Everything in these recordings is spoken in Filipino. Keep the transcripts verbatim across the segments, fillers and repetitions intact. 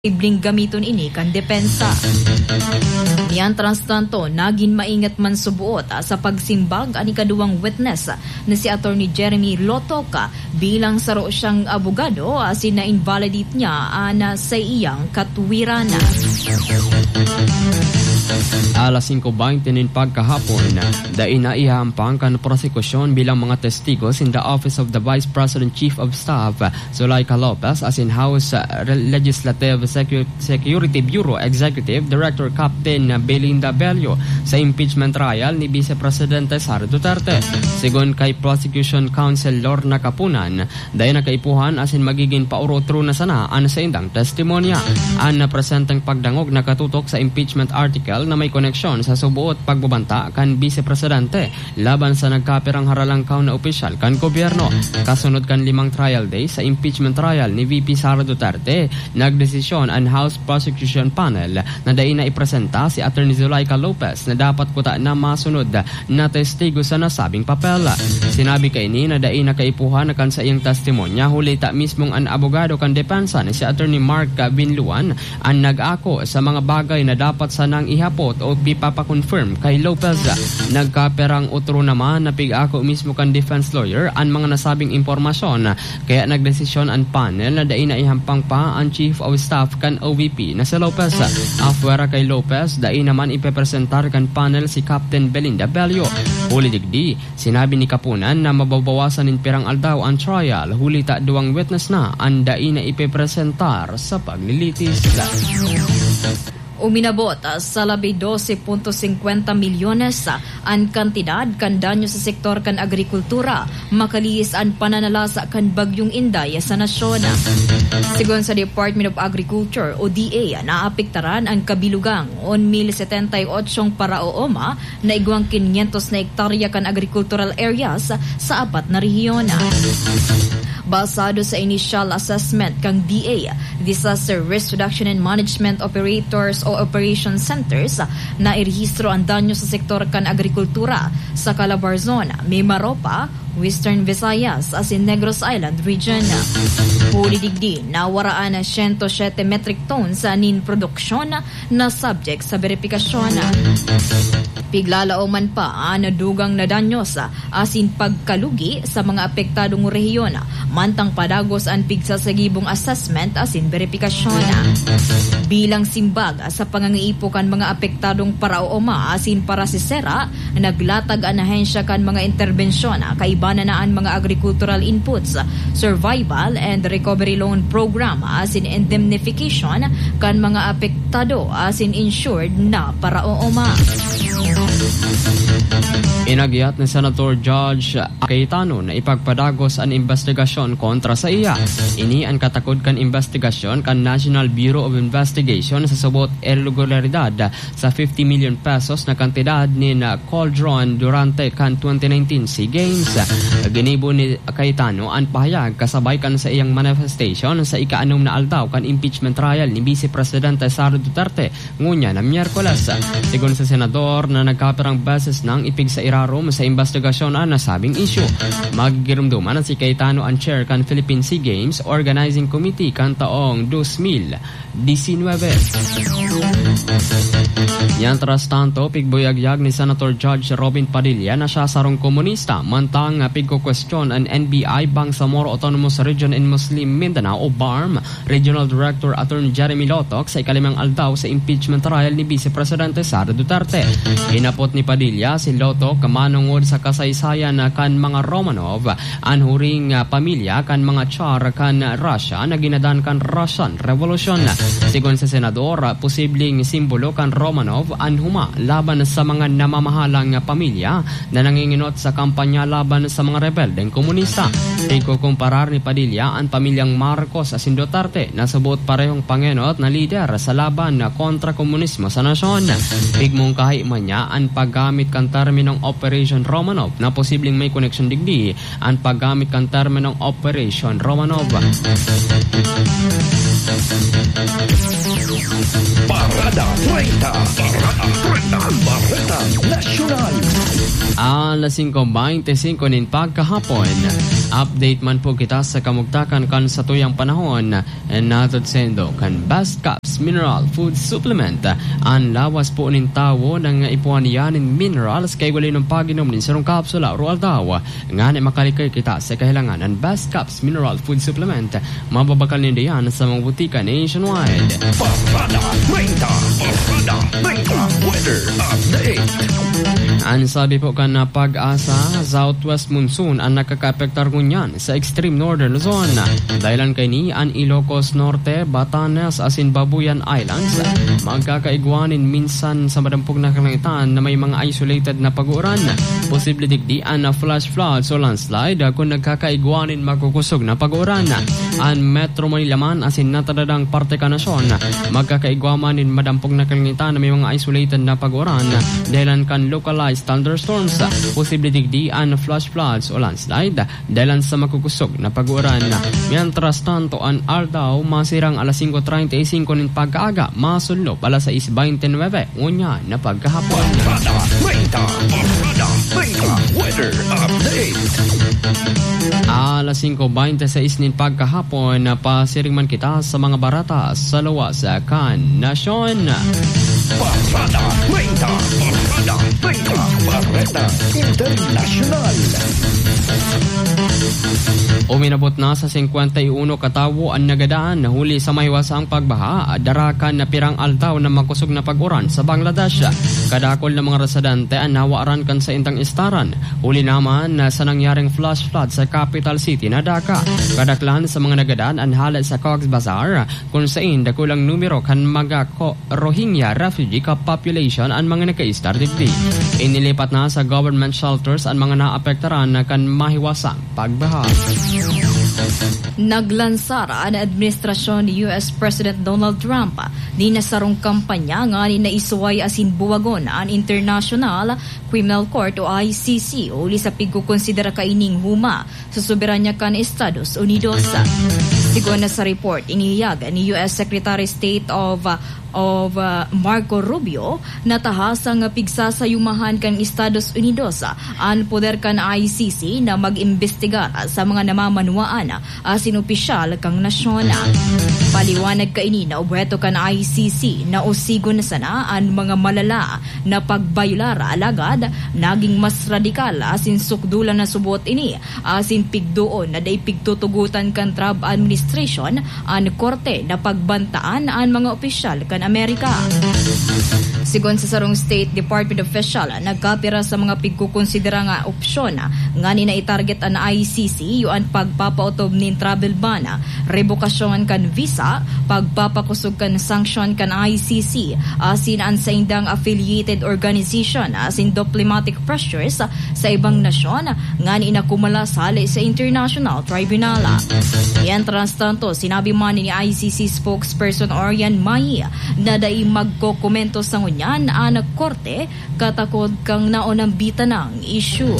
Ibling gamiton ini kan depensa. Niyan transtanto, naging maingat man subuot sa pagsimbag ani kaduwang witness na si Attorney Jeremy Lotoka bilang saro siyang abogado asin na invalidate niya ana sa iyang katwirana. Alas singko bainte nin pagkahapon, dain na ihampang kan prosekusyon bilang mga testigos in the Office of the Vice President Chief of Staff Zuleika Lopez as in House Legislative Security Bureau Executive Director Captain Belinda Bello sa impeachment trial ni Vice Presidente Sara Duterte. Sigon kay Prosecution Counsel Lorna Kapunan, dain na kaipuhan as in magiging paurotro na sana an sa indang testimonya. An na presenteng pagdangog na katutok sa impeachment article na may koneksyon sa subuot pagbabanta kan Vice Presidente laban sa nagkapirang haralangkaw na opisyal kan gobyerno. Kasunod kan limang trial day sa impeachment trial ni V P Sara Duterte, nagdesisyon ang House Prosecution Panel na dain na ipresenta si Attorney Zuleika Lopez na dapat kuta na masunod na testigo sa nasabing papel. Sinabi kay ni na dain na kaipuhan na kan sa iyang testimonya huli ta mismong ang abogado kan depensa ni si Attorney Mark Binluan ang nag-ako sa mga bagay na dapat sanang ihapot o pipapakonfirm kay Lopez. Nagkaperang utro naman na pig-ako mismo kan defense lawyer ang mga nasabing impormasyon, kaya nagdesisyon ang panel na dain na ihampang pa ang Chief of Staff kan O V P na si Lopez. Afuera kay Lopez, dain naman ipepresentar kan panel si Captain Belinda Bello. Huli digdi, sinabi ni Kapunan na mababawasan in pirang aldaw ang trial, huli ta duwang witness na ang dain na ipepresentar sa paglilitis. Uminabot sa labing dose punto singkwenta milyones ang kantidad kan danyo sa sektor kan agrikultura makaliis ang pananalasa kan bagyong Inday sa nasyon. Sigon sa Department of Agriculture o D A, naapektaran ang kabilugang one thousand seventy-eight paraooma na igwang quinientos na hektarya kan agricultural areas sa apat na rehiyon. Basado sa initial assessment kang D A, Disaster Risk Reduction and Management Operators o Operation Centers, na irehistro ang danyo sa sektor kan agrikultura sa Calabarzon, Mimaropa, Western Visayas as in Negros Island region. Huli digdi, nawaraan na one hundred seven metric tons sa nin produksyon na subject sa verifikasyon. Piglalao man pa na dugang na danyos asin pagkalugi sa mga apektadong rehiyon, mantang padagos ang pigsasagibong assessment asin verifikasyon. Bilang simbag sa pangangiipo kan mga apektadong paraoma asin parasisera, naglatag ang ahensya kan mga interbensyon kaibanan na ang mga agricultural inputs, survival and recovery loan program asin indemnification kan mga apektado asin insured na paraoma. Inagyat ni Senator Judge Cayetano na ipagpadagos ang investigasyon kontra sa iya. Ini ang katakod kan investigasyon kan National Bureau of Investigation sa subot irregularidad sa fifty million pesos na kantidad ni na Cauldron durante kan twenty nineteen SEA Games. Ginibo ni Cayetano ang pahayag kasabay kan sa iyang manifestation sa ika-anom na aldaw kan impeachment trial ni Vice Presidente Sara Duterte ngunya na Miyerkules. Sigon sa senador na nagkapirang beses nang ipig sa irarom sa investigasyon ang nasabing issue. Magigirumduman si Cayetano ang chair kan Philippine SEA Games Organizing Committee kan taong two thousand nineteen. Yan tras tanto, pigbuyagyag ni Senator Judge Robin Padilla na siya sarong komunista, mantang pigko-question ang N B I Bangsamoro Autonomous Region in Muslim Mindanao o B A R M Regional Director Attorney Jeremy Lotoc sa ikalimang aldaw sa impeachment trial ni Vice Presidente Sara Duterte. Inapot ni Padilla si Lotoc kamanungod sa kasaysayan kan mga Romanov, ang huring pamilya kan mga Tsar kan Russia na ginadan kan Russian Revolution. Sigon sa senador, posibleng simbolo kan Romanov ang huma laban sa mga namamahalang pamilya na nanginginot sa kampanya laban sa mga rebeldeng komunista. Ikukumparar ni Padilla ang pamilyang Marcos asin Duterte na subot parehong pangenot na lider sa laban kontra komunismo sa nasyon. Pigmungkahi man niya ang paggamit kan terminong Operation Romanov na posibleng may koneksyon digdi ang paggamit kan terminong Operation Romanov. Parada treinta, Parada treinta, Parada Nacional. Alas singko beintisinko nin pagkahapon. Update man po kita sa kamugtakan kan sa tuyang panahon. Natod sendo kan Best Cups Mineral Food Supplement. Ang lawas po nin tawo ng ipuan yanin minerals kay wali ng paginom nin sarong kapsula rual daw. Nga ni makalikay kita sa kahilangan ng Best Cups Mineral Food Supplement. Mababakal nindiyan sa mga butika nationwide. Parada Renta, Parada Renta, Weather Update. Ang sabi po ka na pag-asa, southwest monsoon ang nakaka-apektar ngunyan sa extreme northern Luzon. Dahilan kay ni ang Ilocos Norte, Batanes, asin Babuyan Islands. Magkakaigwanin minsan sa madampog na kalangitan na may mga isolated na pag-uuran. Posible digdian na flash floods o landslide kung nagkakaigwanin magkukusog na pag-uuran. Ang Metro Manila man asin natadadang parte ka nasyon. Magkakaigwanin madampog na kalangitan na may mga isolated na pag-uuran. Dahilan kan localized thunderstorms, posible digdian na flash floods o landslide dahilan sa makukusog na pag-uuran. Mientras tanto, ang Aldao masirang alas singko treinta y cinco nin pagkaaga, masunlop alas sais veintinueve unya na pagkahapon. Parada Renta, Parada Renta, Weather Update. Alas singko beintiseis nin pagkahapon, pasiring man kita sa mga barata sa lawas kan nasyon. Parada Renta, Parada Renta, Barreta International. Uminabot na sa fifty-one katawo ang nagadaan na huli sa mahiwasang pagbaha at darakan na pirang aldaw na makusog na pag-uran sa Bangladesh. Kadakol ng mga residente ang nawaaran kan sa intang istaran. Huli naman na sa nangyaring flash flood sa capital city na Dhaka. Kadaklan sa mga nagadaan ang halat sa Cox's Bazar kung saan dakulang numero kan mga Rohingya refugee ka-population ang mga naka-istar digdi. Inilipat na sa government shelters ang mga naapektaran na kan mahiwasang pagbaha. Naglansara ang administrasyon ni U S President Donald Trump ni nasarong kampanya nga ni naisuway asin buwagon ang International Criminal Court o I C C uli sa pigkukonsidera kaining huma sa soberanya kan Estados Unidos. Sigon na sa report, inihiyag ni U S Secretary of State of of uh, Marco Rubio na tahasang pigsasayumahan kang Estados Unidos ang poder kan I C C na mag-imbestigar sa mga namamanwaan asin opisyal kang nasyon. Paliwanag kaini na objeto kan I C C na usigon na sana ang mga malala na pagbayular alagad naging mas radikal asin sukdulan na subot ini asin pigdoon na day pigtutugutan kan Trump administration ang korte na pagbantaan ang mga opisyal kan Amerika. Sigon sa sarong State Department official, nagkapira sa mga pigkukonsidera nga opsyon nga ni na itarget ang I C C yung pagpapautob nin travel ban, revokasyon kan visa, pagpapakusog kan sanction kan I C C, asin ang sa indang affiliated organization, asin diplomatic pressures sa ibang nasyon nga ni inakumala sali sa International Tribunal. Yan transtanto, sinabi man ni I C C spokesperson Orion Mai na dai magkokomento sa ngunyan ang korte katakod kang naonang bita ng issue.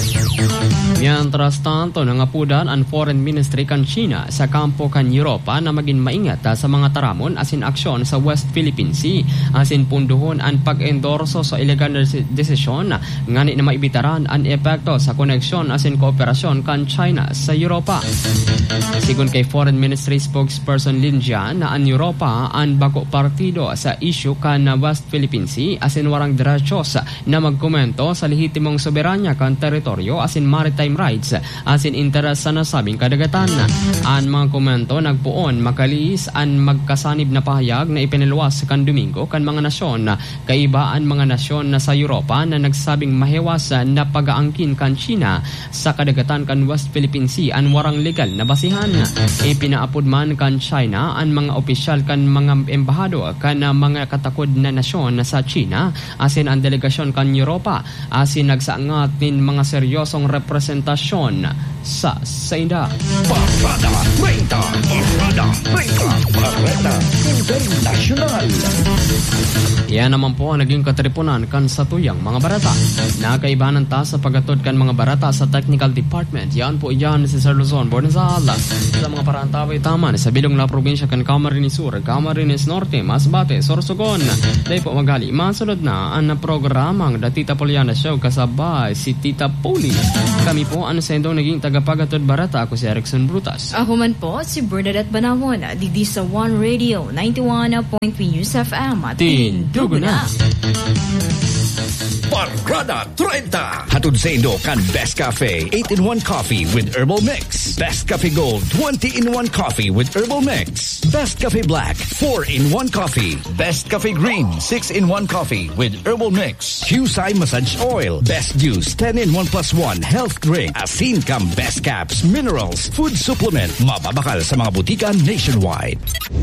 Mientras tanto, nangapudan ang Foreign Ministry kan China sa kampo kan Europa na maging maingat sa mga taramon asin aksyon sa West Philippine Sea asin punduhon ang pag-endorso sa illegal na desisyon nga ni na maibitaran ang epekto sa koneksyon asin kooperasyon kan China sa Europa. Sigun kay Foreign Ministry spokesperson Lin Jian na ang Europa ang bako partido sa issue kan West Philippine Sea asin warang derechos na magkomento sa lehitimong soberanya kan teritoryo asin maritime rights asin interes sa nasabing kadagatan. Ang mga komento nagpuon makaliis ang magkasanib na pahayag na ipinilwas kan Domingo kan mga nasyon kaiba ang mga nasyon na sa Europa na nagsabing mahiwas na pag-aangkin kan China sa kadagatan kan West Philippine Sea ang warang legal na basihan. Ipinaapod man kan China ang mga opisyal kan mga embahado kan mga katakod na nasyon sa China asin ang delegasyon kan Europa asin nagsaangat nin mga seryosong representasyon sa Sainda. Parada Renta, Parada Renta, Barreta International. Yan naman po ang naging katripunan kan sa tuyang mga barata. Nakaibanan ta sa pagatod kan mga barata sa technical department. Yan po yan si Sir Luzon Bornazal. Sa mga parantaway taman sa bilong na probinsya kan Camarines Sur, Camarines Norte, Masbate, Sorsogon. Dahil po magali, masunod na ang programang The Tita Poliana Show kasabay si Tita Poli. Kami po ang sendong naging tagapagatod barata. Ako si Erickson Brutas. Ako man po si Bernadette Banawon, didi sa One Radio ninety-one point three News F M. Tindugo na! Parada thirty. Hatod sa Indo kan Best Cafe eight in one coffee with herbal mix. Best Cafe Gold twenty in one coffee with herbal mix. Best Cafe Black four in one coffee. Best Cafe Green six in one coffee with herbal mix. Husay Massage Oil. Best Juice ten in one plus one health drink. Asin Cam Best Caps Minerals Food Supplement. Mababakal sa mga butika nationwide.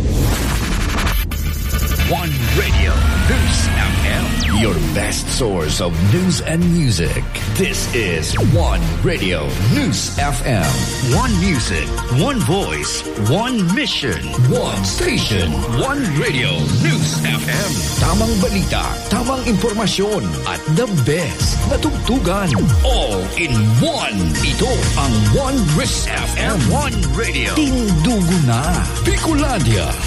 One Radio News F M, your best source of news and music. This is One Radio News F M. One music, one voice, one mission, one station, One Radio News F M. Tamang balita, tamang impormasyon, at the best na tugtugan. All in one. Ito ang One News F M. One Radio. Tindugo na. Bicolandia.